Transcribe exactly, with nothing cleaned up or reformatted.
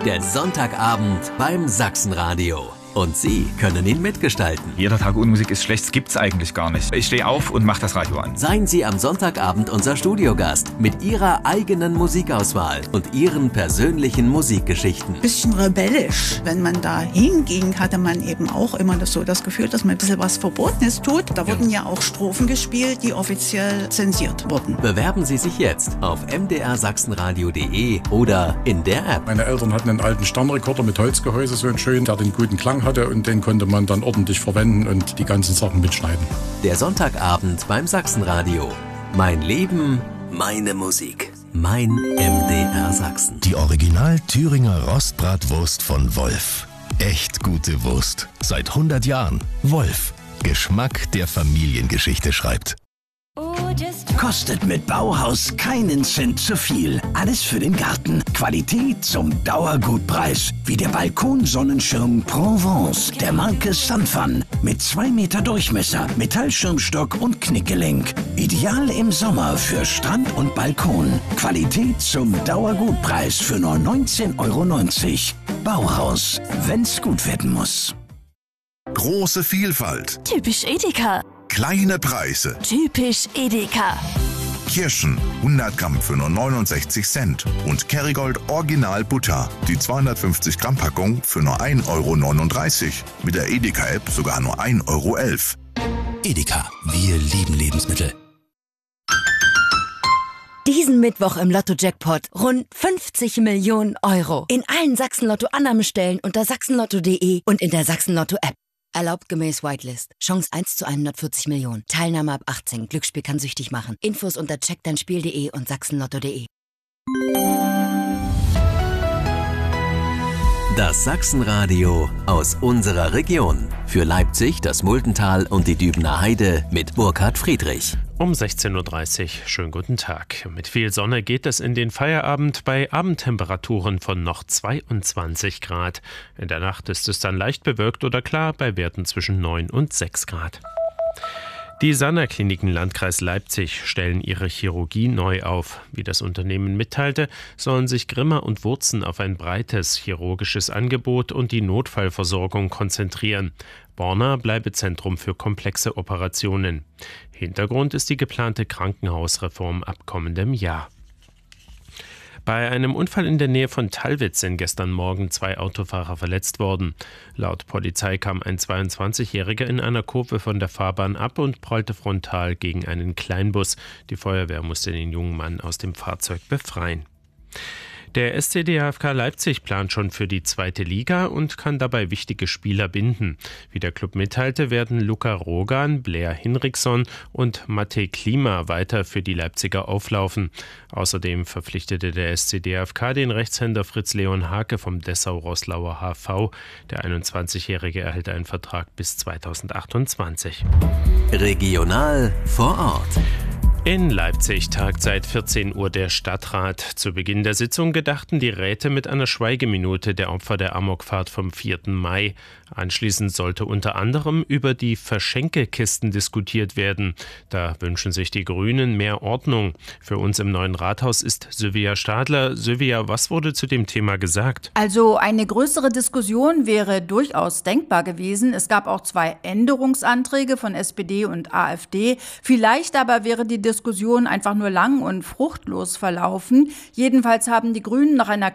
Der Sonntagabend beim Sachsenradio. Und Sie können ihn mitgestalten. Jeder Tag ohne Musik ist schlecht, das gibt's eigentlich gar nicht. Ich stehe auf und mache das Radio an. Seien Sie am Sonntagabend unser Studiogast mit Ihrer eigenen Musikauswahl und Ihren persönlichen Musikgeschichten. Bisschen rebellisch. Wenn man da hinging, hatte man eben auch immer das so das Gefühl, dass man ein bisschen was Verbotenes tut. Da wurden ja auch Strophen gespielt, die offiziell zensiert wurden. Bewerben Sie sich jetzt auf m d r sachsenradio punkt d e oder in der App. Meine Eltern hatten einen alten Sternrekorder mit Holzgehäuse, so einen schönen, der den guten Klang hatte, und den konnte man dann ordentlich verwenden und die ganzen Sachen mitschneiden. Der Sonntagabend beim Sachsenradio. Mein Leben, meine Musik. Mein M D R Sachsen. Die Original Thüringer Rostbratwurst von Wolf. Echt gute Wurst. Seit hundert Jahren. Wolf. Geschmack, der Familiengeschichte schreibt. Kostet mit Bauhaus keinen Cent zu viel. Alles für den Garten. Qualität zum Dauergutpreis. Wie der Balkonsonnenschirm Provence der Marke Sunfun. Mit zwei Meter Durchmesser, Metallschirmstock und Knickgelenk. Ideal im Sommer für Strand und Balkon. Qualität zum Dauergutpreis für nur neunzehn Euro neunzig. Bauhaus, wenn's gut werden muss. Große Vielfalt. Typisch Edeka. Kleine Preise. Typisch Edeka. Kirschen hundert Gramm für nur neunundsechzig Cent und Kerrygold Original Butter, die zweihundertfünfzig Gramm Packung für nur ein Euro neununddreißig. Mit der Edeka-App sogar nur ein Euro elf. Edeka, wir lieben Lebensmittel. Diesen Mittwoch im Lotto-Jackpot rund fünfzig Millionen Euro. In allen Sachsen-Lotto-Annahmestellen unter sachsenlotto punkt de und in der Sachsen-Lotto-App. Erlaubt gemäß Whitelist. Chance eins zu hundertvierzig Millionen. Teilnahme ab achtzehn. Glücksspiel kann süchtig machen. Infos unter check dein spiel punkt de und sachsenlotto punkt de. Das Sachsenradio aus unserer Region. Für Leipzig, das Muldental und die Dübener Heide mit Burkhard Friedrich. Um sechzehn Uhr dreißig, schönen guten Tag. Mit viel Sonne geht es in den Feierabend bei Abendtemperaturen von noch zweiundzwanzig Grad. In der Nacht ist es dann leicht bewölkt oder klar bei Werten zwischen neun und sechs Grad. Die Sanna-Kliniken Landkreis Leipzig stellen ihre Chirurgie neu auf. Wie das Unternehmen mitteilte, sollen sich Grimma und Wurzen auf ein breites chirurgisches Angebot und die Notfallversorgung konzentrieren. Borna bleibe Zentrum für komplexe Operationen. Hintergrund ist die geplante Krankenhausreform ab kommendem Jahr. Bei einem Unfall in der Nähe von Tallwitz sind gestern Morgen zwei Autofahrer verletzt worden. Laut Polizei kam ein zweiundzwanzigjähriger in einer Kurve von der Fahrbahn ab und prallte frontal gegen einen Kleinbus. Die Feuerwehr musste den jungen Mann aus dem Fahrzeug befreien. Der S C D H F K Leipzig plant schon für die zweite Liga und kann dabei wichtige Spieler binden. Wie der Club mitteilte, werden Luca Rogan, Blair Hinrichsson und Matej Klima weiter für die Leipziger auflaufen. Außerdem verpflichtete der S C D H F K den Rechtshänder Fritz Leon Hake vom Dessau-Roßlauer H V. Der einundzwanzigjährige erhält einen Vertrag bis zweitausendachtundzwanzig. Regional vor Ort. In Leipzig tagt seit vierzehn Uhr der Stadtrat. Zu Beginn der Sitzung gedachten die Räte mit einer Schweigeminute der Opfer der Amokfahrt vom vierten Mai. Anschließend sollte unter anderem über die Verschenkekisten diskutiert werden. Da wünschen sich die Grünen mehr Ordnung. Für uns im neuen Rathaus ist Sylvia Stadler. Sylvia, was wurde zu dem Thema gesagt? Also eine größere Diskussion wäre durchaus denkbar gewesen. Es gab auch zwei Änderungsanträge von S P D und AfD. Vielleicht aber wäre die Diskussion einfach nur lang und fruchtlos verlaufen. Jedenfalls haben die Grünen nach einer